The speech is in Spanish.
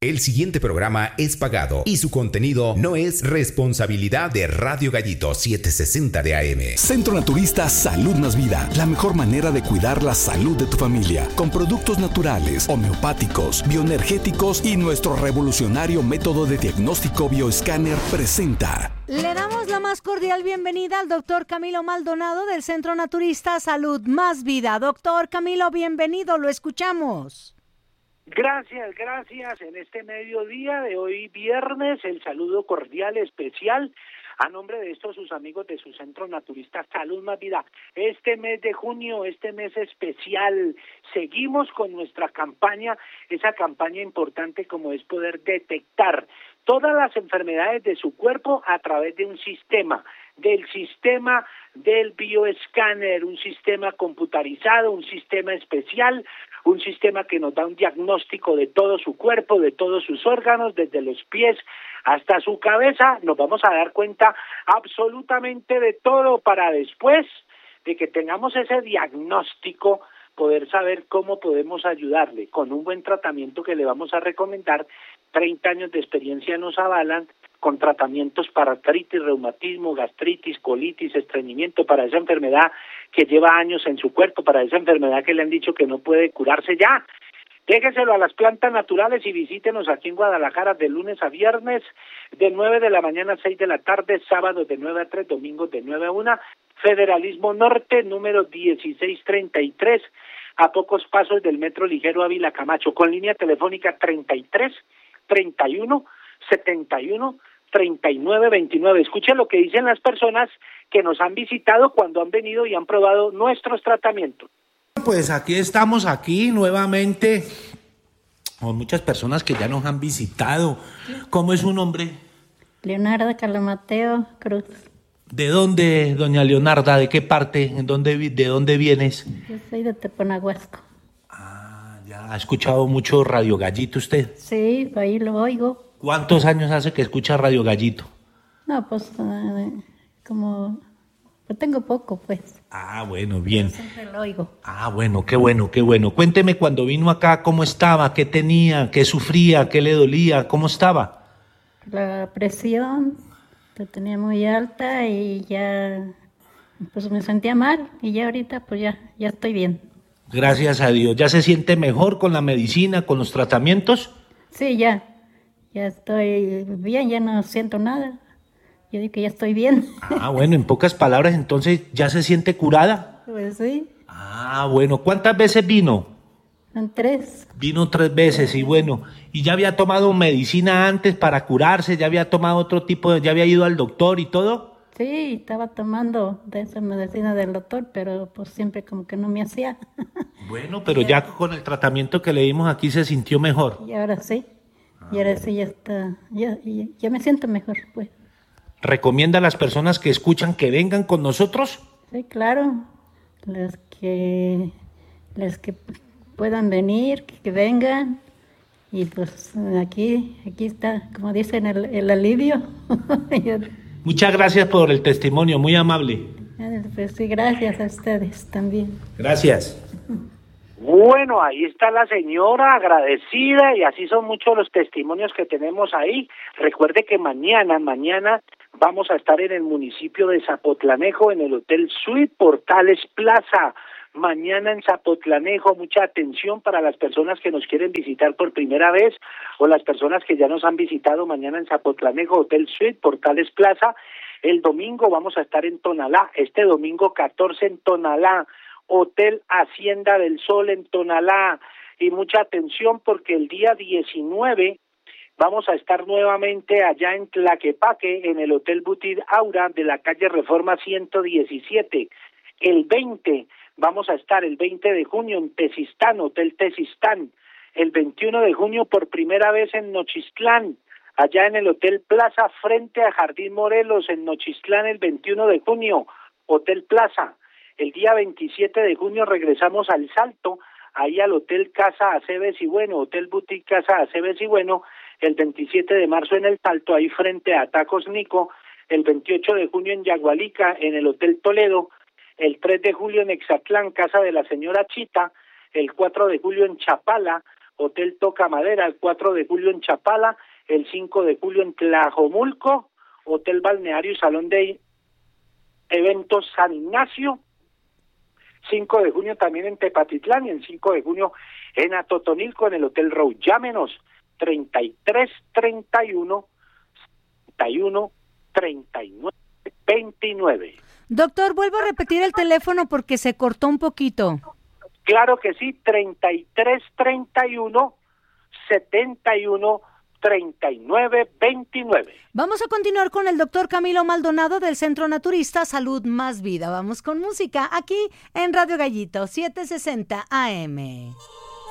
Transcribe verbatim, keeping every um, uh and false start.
El siguiente programa es pagado y su contenido no es responsabilidad de Radio Gallito setecientos sesenta de A M. Centro Naturista Salud Más Vida. La mejor manera de cuidar la salud de tu familia. Con productos naturales, homeopáticos, bioenergéticos y nuestro revolucionario método de diagnóstico bioescáner presenta. Le damos la más cordial bienvenida al doctor Camilo Maldonado del Centro Naturista Salud Más Vida. Doctor Camilo, bienvenido, lo escuchamos. Gracias, gracias. En este mediodía de hoy viernes, el saludo cordial especial a nombre de estos sus amigos de su Centro Naturista Salud Más Vida. Este mes de junio, este mes especial, seguimos con nuestra campaña, esa campaña importante como es poder detectar todas las enfermedades de su cuerpo a través de un sistema, del sistema del bioescáner, un sistema computarizado, un sistema especial, un sistema que nos da un diagnóstico de todo su cuerpo, de todos sus órganos, desde los pies hasta su cabeza. Nos vamos a dar cuenta absolutamente de todo para después de que tengamos ese diagnóstico, poder saber cómo podemos ayudarle con un buen tratamiento que le vamos a recomendar. treinta años de experiencia nos avalan con tratamientos para artritis, reumatismo, gastritis, colitis, estreñimiento, para esa enfermedad que lleva años en su cuerpo, para esa enfermedad que le han dicho que no puede curarse ya. Déjeselo a las plantas naturales y visítenos aquí en Guadalajara de lunes a viernes, de nueve de la mañana a seis de la tarde, sábados de nueve a tres, domingos de nueve a una, Federalismo Norte, número dieciséis treinta y tres, a pocos pasos del Metro Ligero Ávila Camacho, con línea telefónica treinta y tres, treinta y uno, setenta y uno, treinta y nueve, veintinueve. Escuchen lo que dicen las personas que nos han visitado cuando han venido y han probado nuestros tratamientos. Pues aquí estamos, aquí nuevamente, con muchas personas que ya nos han visitado. ¿Cómo es su nombre? Leonarda Calamateo Cruz. ¿De dónde, doña Leonarda? ¿De qué parte? ¿En dónde, ¿De dónde vienes? Yo soy de Teponahuasco. Ah, ya. ¿Ha escuchado mucho Radio Gallito usted? Sí, ahí lo oigo. ¿Cuántos años hace que escucha Radio Gallito? No, pues uh, como... Pues tengo poco, pues. Ah, bueno, bien. Pero siempre lo oigo. Ah, bueno, qué bueno, qué bueno. Cuénteme cuando vino acá, ¿cómo estaba? ¿Qué tenía? ¿Qué sufría? ¿Qué le dolía? ¿Cómo estaba? La presión la tenía muy alta y ya... Pues me sentía mal y ya ahorita pues ya, ya estoy bien. Gracias a Dios. ¿Ya se siente mejor con la medicina, con los tratamientos? Sí, ya. Ya estoy bien, ya no siento nada. Yo digo que ya estoy bien. Ah, bueno, en pocas palabras, entonces, ¿ya se siente curada? Pues sí. Ah, bueno, ¿cuántas veces vino? En tres. Vino tres veces, y bueno, ¿y ya había tomado medicina antes para curarse? ¿Ya había tomado otro tipo de, ya había ido al doctor y todo? Sí, estaba tomando de esa medicina del doctor, pero pues siempre como que no me hacía. Bueno, pero ya con el tratamiento que le dimos aquí se sintió mejor. Y ahora sí, y ahora sí ya está, ya, ya, ya me siento mejor, pues. ¿Recomienda a las personas que escuchan que vengan con nosotros? Sí, claro. Las que, las que puedan venir, que, que vengan. Y pues aquí, aquí está, como dicen, el, el alivio. Muchas gracias por el testimonio, muy amable. Pues sí, gracias a ustedes también. Gracias. Bueno, ahí está la señora agradecida y así son muchos los testimonios que tenemos ahí. Recuerde que mañana, mañana vamos a estar en el municipio de Zapotlanejo, en el Hotel Suite Portales Plaza. Mañana en Zapotlanejo, mucha atención para las personas que nos quieren visitar por primera vez o las personas que ya nos han visitado. Mañana en Zapotlanejo, Hotel Suite Portales Plaza. El domingo vamos a estar en Tonalá, este domingo catorce en Tonalá. Hotel Hacienda del Sol en Tonalá, y mucha atención porque el día diecinueve vamos a estar nuevamente allá en Tlaquepaque, en el Hotel Boutique Aura de la calle Reforma ciento diecisiete. El veinte vamos a estar el veinte de junio en Tezistán, Hotel Tezistán. El veintiuno de junio por primera vez en Nochistlán, allá en el Hotel Plaza frente a Jardín Morelos en Nochistlán el veintiuno de junio, Hotel Plaza. El día veintisiete de junio regresamos al Salto, ahí al Hotel Casa Aceves y Bueno, Hotel Boutique Casa Aceves y Bueno, el veintisiete de marzo en el Salto, ahí frente a Tacos Nico, el veintiocho de junio en Yagualica, en el Hotel Toledo, el tres de julio en Exatlán, Casa de la Señora Chita, el cuatro de julio en Chapala, Hotel Toca Madera, el cuatro de julio en Chapala, el cinco de julio en Tlajomulco, Hotel Balneario y Salón de Eventos San Ignacio, cinco de junio también en Tepatitlán y el cinco de junio en Atotonilco en el Hotel Row. Llámenos treinta y tres treinta y uno treinta y uno treinta y nueve veintinueve. Doctor, vuelvo a repetir el teléfono porque se cortó un poquito. Claro que sí, treinta y tres treinta y uno setenta y uno treinta y nueve veintinueve. Vamos a continuar con el doctor Camilo Maldonado del Centro Naturista Salud Más Vida. Vamos con música aquí en Radio Gallito setecientos sesenta A M.